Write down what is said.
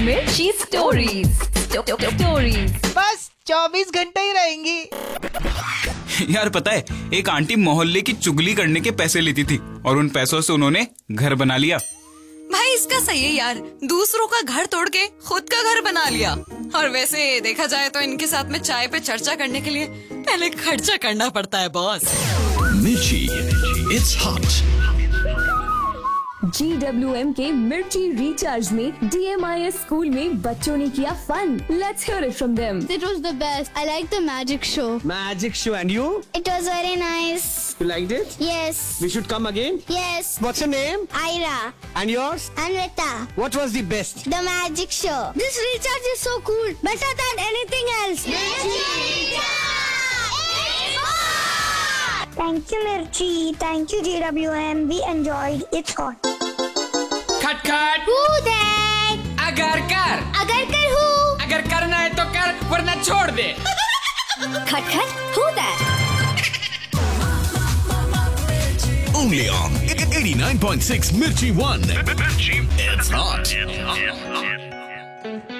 मिर्ची स्टोरीज। बस 24 घंटे ही रहेंगी। यार पता है, एक आंटी मोहल्ले की चुगली करने के पैसे लेती थी और उन पैसों से उन्होंने घर बना लिया। भाई इसका सही है यार, दूसरों का घर तोड़ के खुद का घर बना लिया। और वैसे देखा जाए तो इनके साथ में चाय पे चर्चा करने के लिए पहले खर्चा करना पड़ता है बॉस। मिर्ची, it's hot. GWM के मिर्ची रिचार्ज में DMIS स्कूल में बच्चों ने किया fun. Let's hear it from them. It was the best. I liked the magic show. Magic show, and you? It was very nice. You liked it? Yes. We should come again? Yes. What's your name? Ira. And yours? Anvita. What was the best? The magic show. This recharge is so cool. Better than anything else. Thank you, Mirchi. Thank you, GWM. We enjoyed. It's hot. खटखट। Who that? अगर कर who? अगर करना है तो कर, वरना छोड़ दे। खटखट who that? Only on 89.6 Mirchi 1. It's hot.